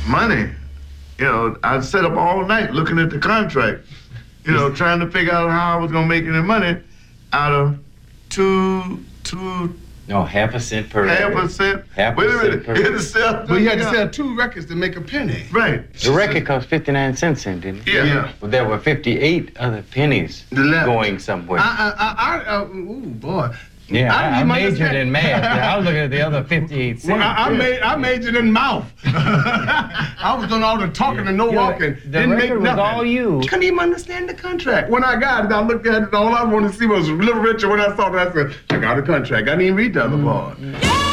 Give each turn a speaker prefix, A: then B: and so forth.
A: money, I'd set up all night looking at the contract, trying to figure out how I was going to make any money out of
B: half a cent per record.
A: Half a cent.
B: Wait a minute.
A: You had to sell
C: But you had to sell 2 records to make a penny.
A: Right.
B: The record cost 59 cents, didn't it?
A: Yeah.
B: Well, there were 58 other pennies going somewhere.
C: Ooh, boy.
B: Yeah, I majored in math. I was looking at the other 58 cents.
C: Well, I majored in mouth. I was doing all the talking and no walking.
B: The record was all you.
C: Couldn't even understand the contract. When I got it, I looked at it, all I wanted to see was Little Richard. When I saw that, I said, I got a contract. I didn't even read the other part.